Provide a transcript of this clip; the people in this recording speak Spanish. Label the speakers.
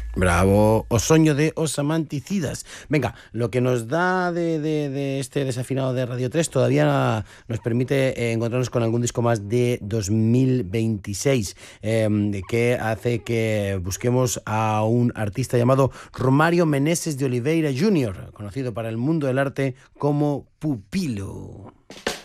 Speaker 1: Bravo, o soño de Os Amanticidas. Venga, lo que nos da de este desafinado de Radio 3 todavía nos permite encontrarnos con algún disco más de 2026, que hace que busquemos a un artista llamado Romario Meneses de Oliveira Jr., conocido para el mundo del arte como Pupilo.